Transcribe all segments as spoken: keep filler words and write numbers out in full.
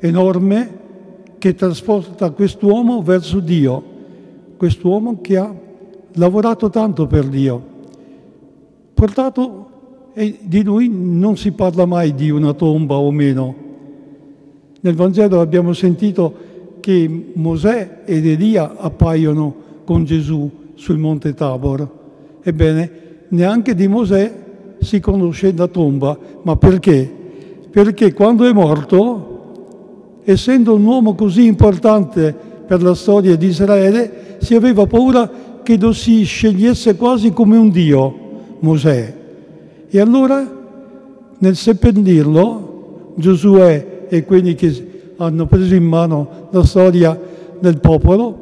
enorme che trasporta quest'uomo verso Dio, quest'uomo che ha lavorato tanto per Dio. Portato, e di lui non si parla mai di una tomba o meno. Nel Vangelo abbiamo sentito che Mosè ed Elia appaiono con Gesù sul monte Tabor. Ebbene, neanche di Mosè si conosce la tomba. Ma perché? Perché quando è morto, essendo un uomo così importante per la storia di Israele, si aveva paura che lo si scegliesse quasi come un dio, Mosè. E allora, nel seppellirlo, Giosuè e quelli che hanno preso in mano la storia del popolo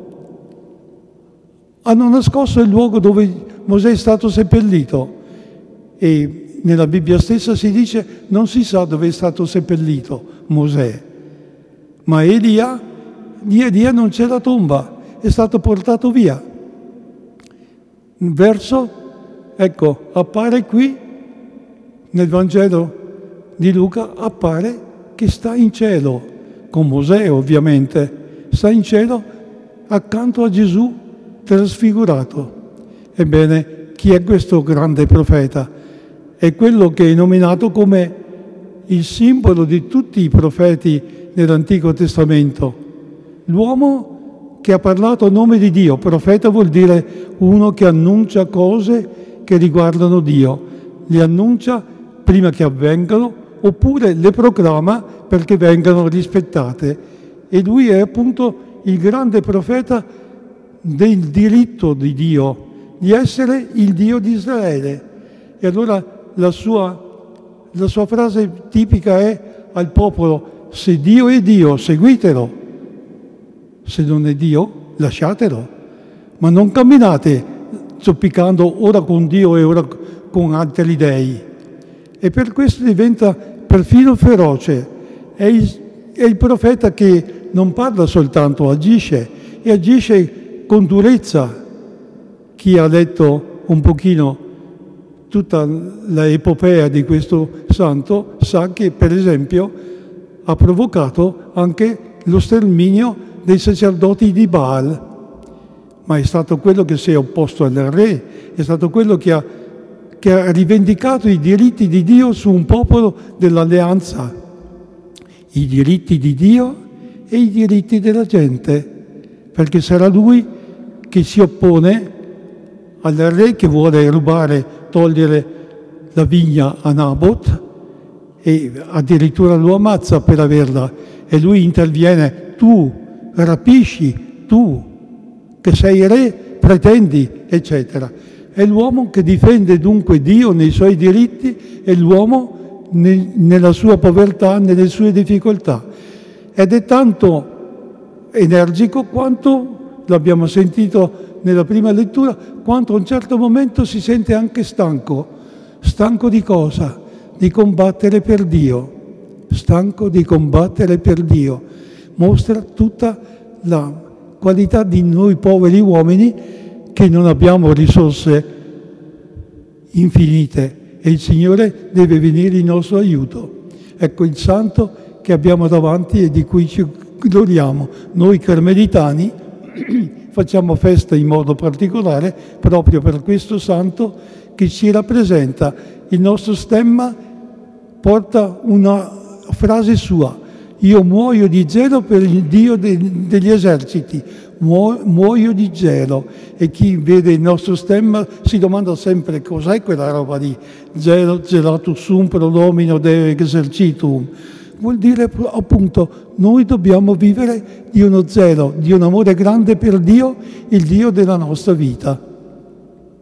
hanno nascosto il luogo dove Mosè è stato seppellito. E nella Bibbia stessa si dice non si sa dove è stato seppellito Mosè. Ma Elia, di Elia non c'è la tomba, è stato portato via. Verso, ecco, appare qui, nel Vangelo di Luca, appare che sta in cielo, con Mosè ovviamente, sta in cielo accanto a Gesù trasfigurato. Ebbene, chi è questo grande profeta? È quello che è nominato come il simbolo di tutti i profeti nell'Antico Testamento. L'uomo che ha parlato a nome di Dio. Profeta vuol dire uno che annuncia cose che riguardano Dio. Le annuncia prima che avvengano, oppure le proclama perché vengano rispettate. E lui è appunto il grande profeta del diritto di Dio, di essere il Dio di Israele. E allora la sua, la sua frase tipica è al popolo: se Dio è Dio, seguitelo; se non è Dio, lasciatelo. Ma non camminate zoppicando ora con Dio e ora con altri dei. E per questo diventa perfino feroce. È il, è il profeta che non parla soltanto, agisce, e agisce con durezza. Chi ha letto un pochino tutta l'epopea di questo santo sa che, per esempio, ha provocato anche lo sterminio dei sacerdoti di Baal. Ma è stato quello che si è opposto al re, è stato quello che ha che ha rivendicato i diritti di Dio su un popolo dell'alleanza, i diritti di Dio e i diritti della gente, perché sarà lui che si oppone al re che vuole rubare, togliere la vigna a Nabot e addirittura lo ammazza per averla, e lui interviene: tu rapisci, tu che sei re pretendi, eccetera. È l'uomo che difende dunque Dio nei suoi diritti, è l'uomo ne, nella sua povertà, nelle sue difficoltà. Ed è tanto energico quanto, l'abbiamo sentito nella prima lettura, quanto a un certo momento si sente anche stanco. Stanco di cosa? Di combattere per Dio. Stanco di combattere per Dio. Mostra tutta la qualità di noi poveri uomini che non abbiamo risorse infinite e il Signore deve venire in nostro aiuto. Ecco il santo che abbiamo davanti e di cui ci gloriamo. Noi carmelitani facciamo festa in modo particolare proprio per questo santo che ci rappresenta. Il nostro stemma porta una frase sua: io muoio di gelo per il Dio de- degli eserciti, muoio di gelo. E chi vede il nostro stemma si domanda sempre cos'è quella roba lì. Gelo, gelatus sum pro domino Deo exercitum. Vuol dire appunto noi dobbiamo vivere di uno zelo, di un amore grande per Dio, il Dio della nostra vita.